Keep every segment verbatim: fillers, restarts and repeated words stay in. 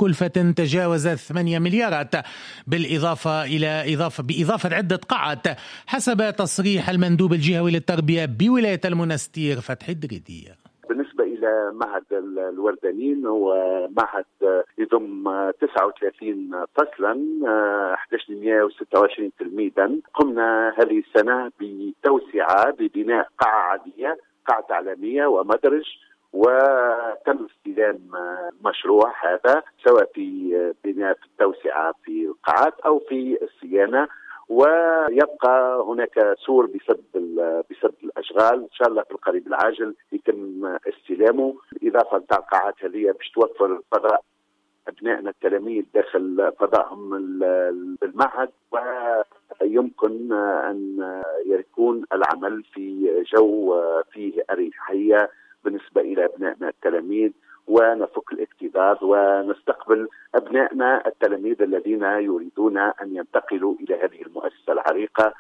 بكلفة تجاوزت ثمانية مليارات بالإضافة إلى إضافة بإضافة عدة قاعات، حسب تصريح المندوب الجهوي للتربية بولاية المنستير فتحي الدريدي. بالنسبة إلى معهد الوردانين هو معهد يضم تسعة وثلاثين فصلا أحد عشر مئة وستة وعشرين تلميذا. قمنا هذه السنة بتوسعة ببناء قاعة عادية، قاعة تعليمية ومدرج، وتم استلام مشروع هذا سواء في بناء في التوسعة في القاعات أو في الصيانة، ويبقى هناك سور بسد بسد الاشغال ان شاء الله في القريب العاجل يتم استلامه. الاضافه نتاع القاعات هذه باش توفر فضاء ابنائنا التلاميذ داخل فضائهم المعهد، ويمكن ان يكون العمل في جو فيه اريحيه بالنسبه الى ابنائنا التلاميذ، ونفك الاكتظاظ ونستقبل أبنائنا التلاميذ الذين يريدون أن ينتقلوا إلى هذه المؤسسة العريقة.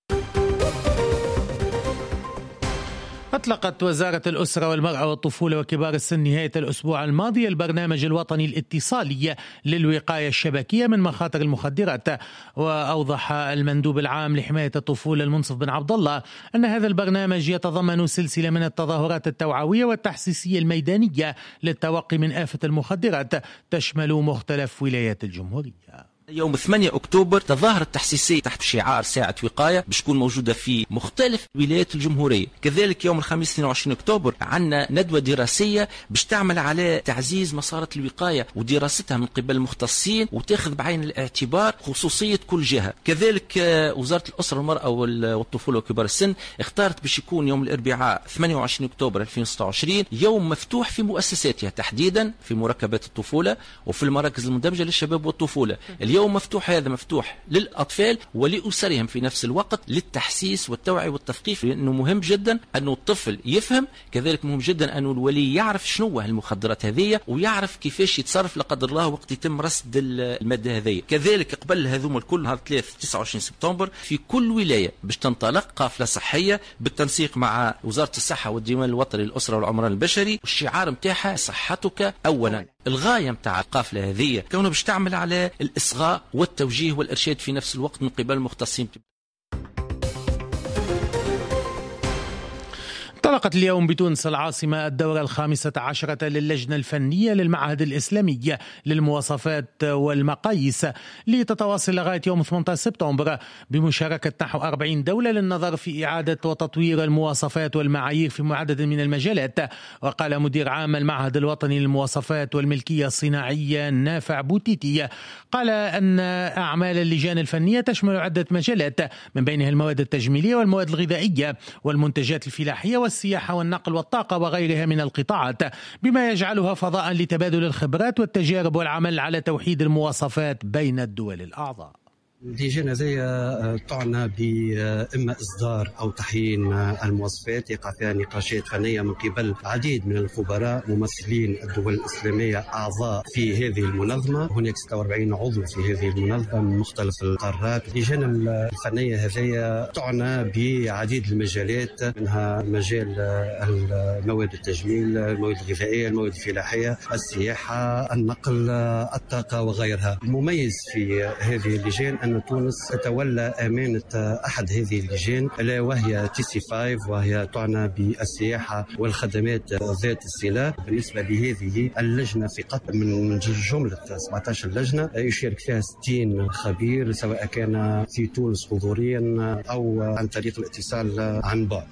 أطلقت وزارة الأسرة والمرأة والطفولة وكبار السن نهاية الأسبوع الماضي البرنامج الوطني الاتصالي للوقاية الشبكية من مخاطر المخدرات. وأوضح المندوب العام لحماية الطفولة المنصف بن عبد الله أن هذا البرنامج يتضمن سلسلة من التظاهرات التوعوية والتحسيسية الميدانية للتوقي من آفة المخدرات تشمل مختلف ولايات الجمهورية. يوم ثمانية أكتوبر تظاهرة تحسيسية تحت شعار ساعة وقاية باش تكون موجودة في مختلف ولايات الجمهورية. كذلك يوم الخميس اثنين وعشرين أكتوبر عندنا ندوة دراسية باش تعمل على تعزيز مسارات الوقاية ودراستها من قبل المختصين وتاخذ بعين الاعتبار خصوصية كل جهة. كذلك وزارة الأسرة والمرأة والطفولة وكبار السن اختارت باش يكون يوم الأربعاء ثمانية وعشرين أكتوبر ألفين وستة وعشرين يوم مفتوح في مؤسساتها، تحديدا في مركبات الطفولة وفي المراكز المندمجة للشباب والطفولة. اليوم مفتوح، هذا مفتوح للأطفال ولأسرهم في نفس الوقت للتحسيس والتوعية والتثقيف، لأنه مهم جدا أنه الطفل يفهم، كذلك مهم جدا أنه الولي يعرف شنو المخدرات هذه ويعرف كيفاش يتصرف لا قدر الله وقت يتم رصد المادة هذه. كذلك قبل هذوم الكل نهار ثلاثة تسعة وعشرين سبتمبر في كل ولاية باش تنطلق قافلة صحية بالتنسيق مع وزارة الصحة والديوان الوطني للأسرة والعمران البشري، والشعار متاعها صحتك أولا. الغاية متاع القافلة هذه كونه باش تعمل على الإصغاء والتوجيه والإرشاد في نفس الوقت من قبل المختصين. انطلقت اليوم بتونس العاصمة الدورة الخامسة عشرة للجنة الفنية للمعهد الإسلامي للمواصفات والمقاييس لتتواصل لغاية يوم ثمانية عشر سبتمبر بمشاركة نحو أربعين دولة للنظر في إعادة وتطوير المواصفات والمعايير في عدد من المجالات. وقال مدير عام المعهد الوطني للمواصفات والملكية الصناعية نافع بوتيتي قال أن أعمال اللجان الفنية تشمل عدة مجالات من بينها المواد التجميلية والمواد الغذائية والمنتجات الفلاحية والسياحة والنقل والطاقة وغيرها من القطاعات، بما يجعلها فضاء لتبادل الخبرات والتجارب والعمل على توحيد المواصفات بين الدول الأعضاء. اللجان هذه تعنى بإما إصدار أو تحيين المواصفات يقع فيها نقاشات فنية من قبل العديد من الخبراء ممثلين الدول الإسلامية أعضاء في هذه المنظمة. هناك ستة وأربعين عضو في هذه المنظمة من مختلف القارات. اللجان الفنية هذه تعنى بعديد المجالات، منها مجال المواد التجميل، المواد الغذائية، المواد الفلاحية، السياحة، النقل، الطاقة وغيرها. المميز في هذه اللجان أن تونس تتولى أمانة أحد هذه اللجان ألا وهي تي سي خمسة، وهي تعنى بالسياحة والخدمات ذات الصلة. بالنسبة لهذه اللجنة في قط من جملة سبعة عشر لجنة يشارك فيها ستين خبير، سواء كان في تونس حضوريا أو عن طريق الاتصال عن بعد.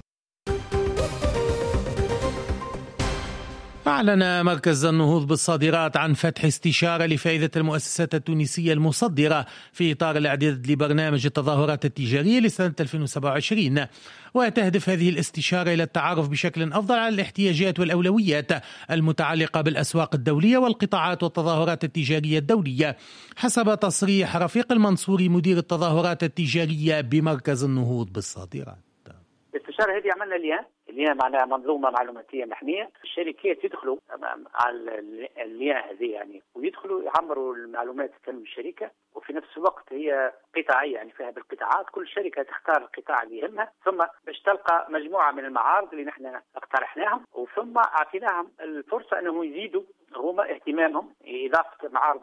أعلن مركز النهوض بالصادرات عن فتح استشارة لفائدة المؤسسات التونسية المصدرة في إطار الإعداد لبرنامج التظاهرات التجارية لسنة ألفين وسبعة وعشرين. وتهدف هذه الاستشارة إلى التعرف بشكل أفضل على الاحتياجات والأولويات المتعلقة بالأسواق الدولية والقطاعات والتظاهرات التجارية الدولية، حسب تصريح رفيق المنصوري مدير التظاهرات التجارية بمركز النهوض بالصادرات. الاستشارة هذه عملنا ليها اللي معناها منظومة معلوماتية محمية. الشركات يدخلوا على الليان هذه يعني ويدخلوا يعمروا المعلومات تم الشركة، وفي نفس الوقت هي قطاعية يعني فيها بالقطاعات، كل شركة تختار القطاع اللي يهمها، ثم باش تلقى مجموعة من المعارض اللي نحن اقترحناهم، وثم اعطيناهم الفرصة انهم يزيدوا هما اهتمامهم إضافة معارض